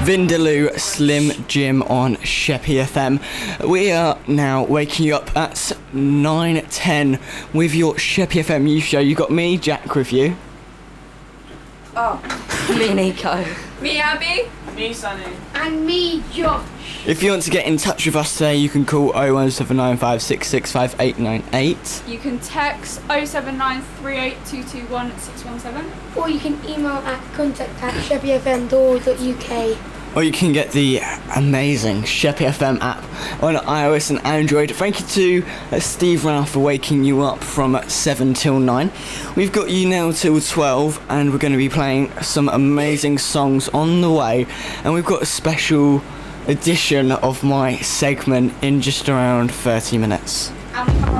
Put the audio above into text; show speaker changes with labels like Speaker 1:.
Speaker 1: Vindaloo, Slim Jim on Sheppy FM. We are now waking you up at 9:10 with your Sheppy FM news show. You got me, Jack, with you.
Speaker 2: Oh.
Speaker 3: Me, Nico.
Speaker 2: Me, Abby.
Speaker 4: Me, Sunny.
Speaker 5: And me, Josh.
Speaker 1: If you want to get in touch with us today, you can call 01795665898.
Speaker 2: You can text 07938221617.
Speaker 5: Or you can email at contact@sheppyfm.org.uk.
Speaker 1: Or you can get the amazing Sheppy FM app on iOS and Android. Thank you to Steve Ralph for waking you up from 7 till 9. We've got you now till 12, and we're going to be playing some amazing songs on the way. And we've got a special edition of my segment in just around 30 minutes.
Speaker 2: And we have our